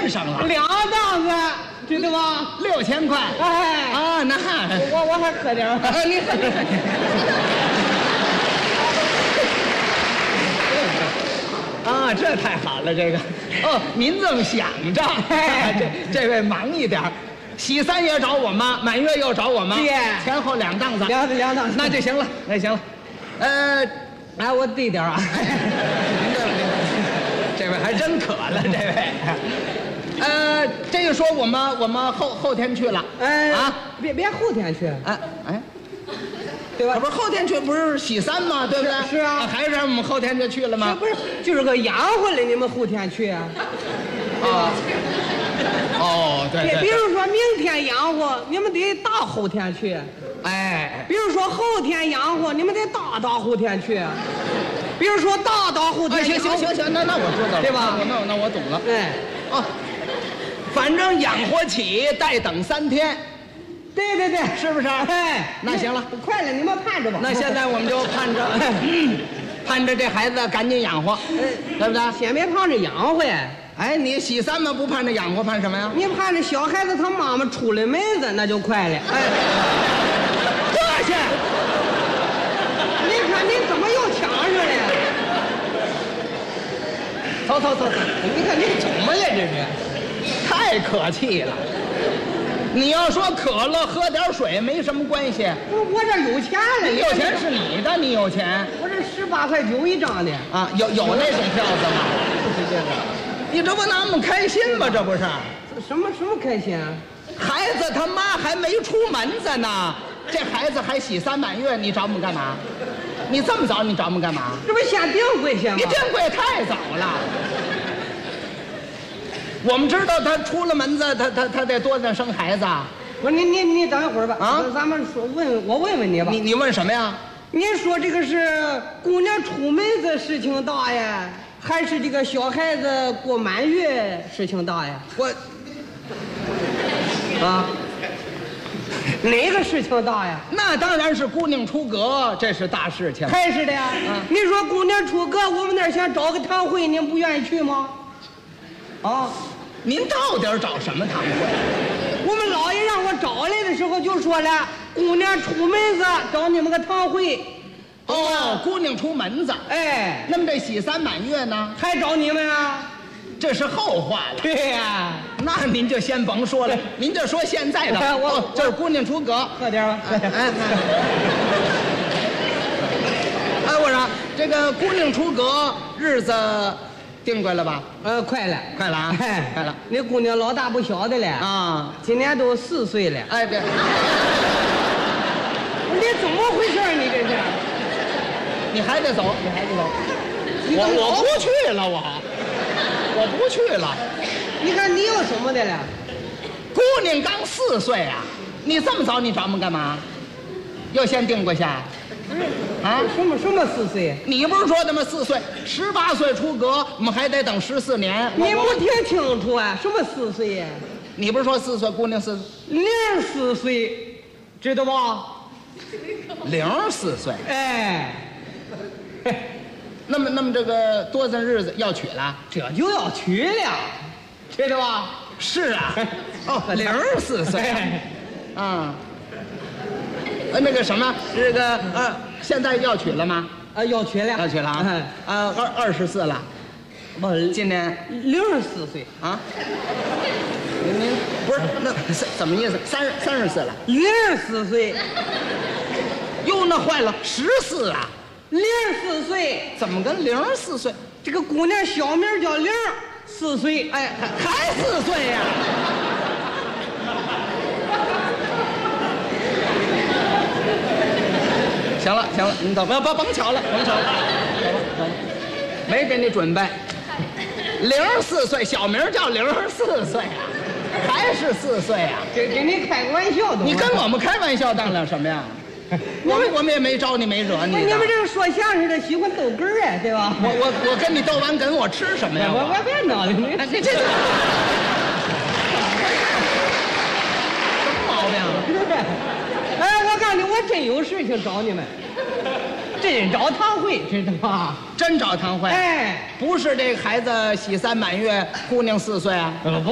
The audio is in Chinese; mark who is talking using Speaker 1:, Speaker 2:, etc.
Speaker 1: 身上了。
Speaker 2: 2档子，知道吗
Speaker 1: ？6000块。
Speaker 2: 哎
Speaker 1: 啊，那
Speaker 2: 我还喝点儿。
Speaker 1: 你喝。啊，这太好了，这个。哦，您这么想着，这位忙一点。喜三也找我妈，满月又找我妈，前后2档子
Speaker 2: ，2档子，
Speaker 1: 那就行了，那行了。
Speaker 2: 哎，我递点啊。
Speaker 1: 这位还真渴了，这位。这一说我们后天去了。
Speaker 2: 别后天去。对吧？
Speaker 1: 不是后天去，不是喜三吗？对不对？
Speaker 2: 是啊。
Speaker 1: 还是让我们后天就去了吗？
Speaker 2: 不是，就是个养活了，你们后天去啊？
Speaker 1: 哦，对。
Speaker 2: 比如说明天养活，你们得大后天去。比如说后天养活，你们得大后天去。比如说大后天。
Speaker 1: 行，那我知道了，
Speaker 2: 对吧？
Speaker 1: 那我懂了。反正养活起，待等3天。
Speaker 2: 对，
Speaker 1: 是不是？那行了，
Speaker 2: 快了，你们盼着吧。
Speaker 1: 那现在我们就盼着这孩子赶紧养活，对不对？
Speaker 2: 先别盼着养活呀。
Speaker 1: 你喜三嘛不盼着养活，盼什么呀？
Speaker 2: 你盼着小孩子他妈妈出了门子，那就快了。
Speaker 1: 过去。
Speaker 2: 你看你怎么又抢上了？走，你看你怎么了？这是
Speaker 1: 太可气了。你要说渴了喝点水没什么关系。
Speaker 2: 我这有钱了。
Speaker 1: 有钱是你的，你有钱。
Speaker 2: 我这18.9块一张的
Speaker 1: 啊，有那种票子吗？
Speaker 2: 就是这个。
Speaker 1: 你这不拿我们开心吗？这不是？
Speaker 2: 什么开心啊？
Speaker 1: 孩子他妈还没出门子呢，这孩子还喜3满月，你找我们干嘛？你这么早，你找我们干嘛？
Speaker 2: 这不先定规去吗？
Speaker 1: 你定规太早了。我们知道他出了门子，他得多大生孩子啊？
Speaker 2: 不是你等一会儿吧。咱们我问你吧。
Speaker 1: 你问什么呀？
Speaker 2: 你说这个是姑娘出门子事情大呀，还是这个小孩子过满月事情大呀？哪个事情大呀？
Speaker 1: 那当然是姑娘出阁，这是大事情。
Speaker 2: 还是的呀。你说姑娘出阁，我们那儿想找个堂会，您不愿意去吗？
Speaker 1: 您到底找什么堂会？
Speaker 2: 我们老爷让我找来的时候就说了，姑娘出门子找你们个堂会。
Speaker 1: 姑娘出门子。那么这喜3满月呢？
Speaker 2: 还找你们啊？
Speaker 1: 这是后话了。
Speaker 2: 对呀。
Speaker 1: 那您就先甭说了，您就说现在的。这是姑娘出阁。
Speaker 2: 喝点吧。
Speaker 1: 我说这个姑娘出阁日子定过了吧？
Speaker 2: 快了
Speaker 1: 啊！快了。
Speaker 2: 那姑娘老大不小的了啊，今年都4岁了。
Speaker 1: 对。
Speaker 2: 你怎么回事？你这是？
Speaker 1: 你还得走。我不去了，我不去了。
Speaker 2: 你看你有什么的了？
Speaker 1: 姑娘刚4岁啊，你这么早你找我们干嘛？要先定过下？
Speaker 2: 什么4岁？
Speaker 1: 你不是说他妈4岁，18岁出阁，我们还得等14年。
Speaker 2: 你不听清楚啊？什么4岁呀？
Speaker 1: 你不是说4岁，姑娘
Speaker 2: 04岁，知道吧
Speaker 1: ？04岁。那么这个多大日子要娶了？
Speaker 2: 这就要娶了，知道吧？
Speaker 1: 是啊。04岁。那个什么，这个现在要娶了吗？
Speaker 2: 要娶了。
Speaker 1: 要娶了啊！24了。今年
Speaker 2: 04岁
Speaker 1: 啊。您不是那怎么意思？34了。
Speaker 2: 04岁。
Speaker 1: 哟，那坏了，14啊。
Speaker 2: 04岁。
Speaker 1: 怎么跟04岁？
Speaker 2: 这个姑娘小名叫04岁。
Speaker 1: 还4岁呀？行了，你走，甭瞧了，走了，没给你准备。04岁，小名叫04岁啊，还是4岁啊？
Speaker 2: 给你开个玩笑的。
Speaker 1: 你跟我们开玩笑当了什么呀？我们也没招你，没惹你。
Speaker 2: 你们这个说相声的喜欢逗哏儿对吧？
Speaker 1: 我跟你逗完哏，我吃什么呀？
Speaker 2: 我别闹了，
Speaker 1: 这什么毛病啊？
Speaker 2: 我告诉你，我真有事情找你们，真找堂会，知道吗？
Speaker 1: 真找堂会？不是这个孩子喜3满月，姑娘4岁啊？